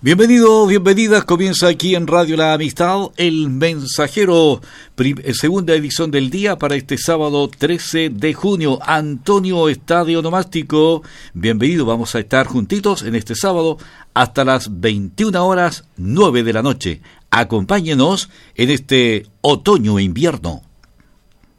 Bienvenido, bienvenidas. Comienza aquí en Radio La Amistad, El Mensajero, segunda edición del día para este sábado 13 de junio. Antonio Estadio Nomástico, bienvenido. Vamos a estar juntitos en este sábado hasta las 21:09 de la noche. Acompáñenos en este otoño e invierno.